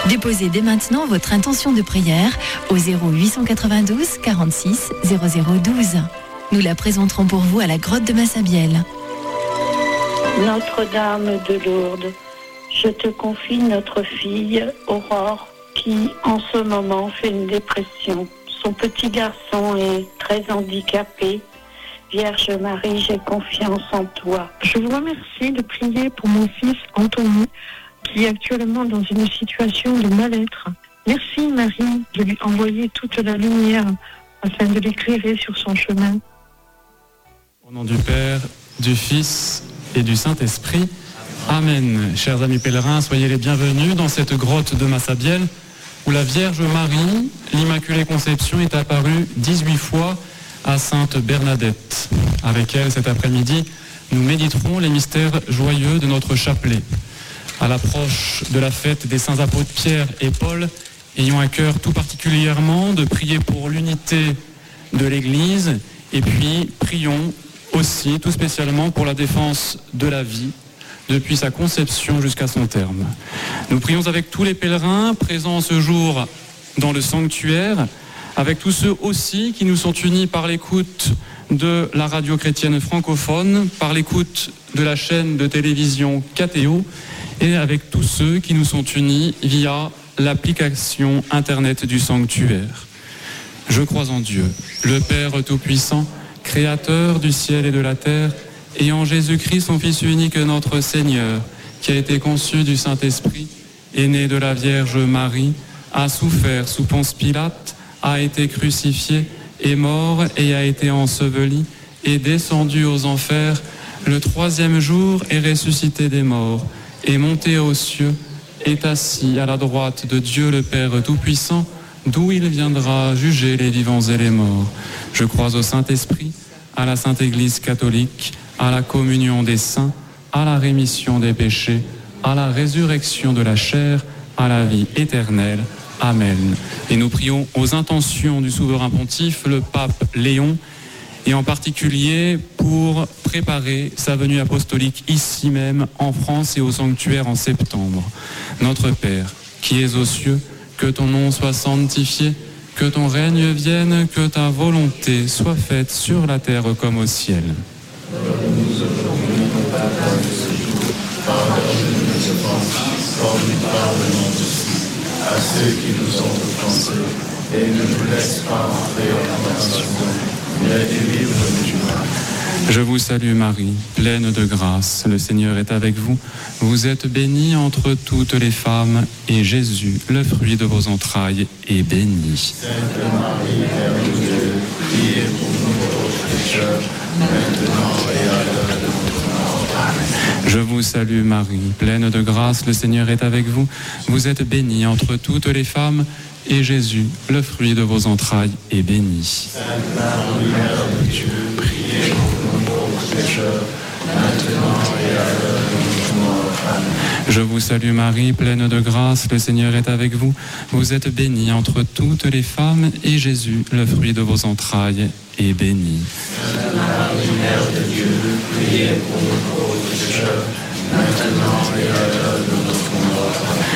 Déposez dès maintenant votre intention de prière au 0892 46 0012. Nous la présenterons pour vous à la grotte de Massabielle. Notre-Dame de Lourdes, je te confie notre fille Aurore qui en ce moment fait une dépression. Son petit garçon est très handicapé. Vierge Marie, j'ai confiance en toi. Je vous remercie de prier pour mon fils Anthony qui est actuellement dans une situation de mal-être. Merci Marie de lui envoyer toute la lumière afin de l'éclairer sur son chemin. Au nom du Père, du Fils et du Saint-Esprit. Amen. Chers amis pèlerins, soyez les bienvenus dans cette grotte de Massabielle où la Vierge Marie, l'Immaculée Conception, est apparue 18 fois à Sainte Bernadette. Avec elle, cet après-midi, nous méditerons les mystères joyeux de notre chapelet. À l'approche de la fête des saints apôtres Pierre et Paul, ayons à cœur tout particulièrement de prier pour l'unité de l'Église et puis prions aussi tout spécialement pour la défense de la vie depuis sa conception jusqu'à son terme. Nous prions avec tous les pèlerins présents ce jour dans le sanctuaire, avec tous ceux aussi qui nous sont unis par l'écoute de la radio chrétienne francophone, par l'écoute de la chaîne de télévision KTO, et avec tous ceux qui nous sont unis via l'application Internet du sanctuaire. Je crois en Dieu, le Père Tout-Puissant, Créateur du ciel et de la terre, et en Jésus-Christ, son Fils unique, notre Seigneur, qui a été conçu du Saint-Esprit, est né de la Vierge Marie, a souffert sous Ponce Pilate, a été crucifié, est mort et a été enseveli, est descendu aux enfers, le troisième jour est ressuscité des morts, est monté aux cieux, est assis à la droite de Dieu le Père Tout-Puissant, d'où il viendra juger les vivants et les morts. Je crois au Saint-Esprit, à la Sainte Église catholique, à la communion des saints, à la rémission des péchés, à la résurrection de la chair, à la vie éternelle. Amen. Et nous prions aux intentions du souverain pontife, le pape Léon, et en particulier pour préparer sa venue apostolique ici même en France et au sanctuaire en septembre. Notre Père, qui es aux cieux, que ton nom soit sanctifié, que ton règne vienne, que ta volonté soit faite sur la terre comme au ciel. Donne-nous aujourd'hui notre pain de ce jour. Pardonne-nous nos offenses, comme nous pardonnons aussi à ceux qui nous ont offensés. Et ne nous laisse pas entrer en tentation, mais délivre-nous du mal. Je vous salue Marie, pleine de grâce, le Seigneur est avec vous. Vous êtes bénie entre toutes les femmes, et Jésus, le fruit de vos entrailles, est béni. Sainte Marie, Mère de Dieu, priez pour nous pauvres pécheurs, maintenant et à l'heure de notre mort. Amen. Je vous salue Marie, pleine de grâce, le Seigneur est avec vous. Vous êtes bénie entre toutes les femmes, et Jésus, le fruit de vos entrailles, est béni. Sainte Marie, Mère de Dieu, priez pour nous pauvres pécheurs, maintenant et à l'heure de notre mort. Amen. Je vous salue Marie, pleine de grâce, le Seigneur est avec vous. Vous êtes bénie entre toutes les femmes, et Jésus, le fruit de vos entrailles, est béni. Sainte Marie, Mère de Dieu, priez pour nous pauvres pécheurs, maintenant et à l'heure de notre mort.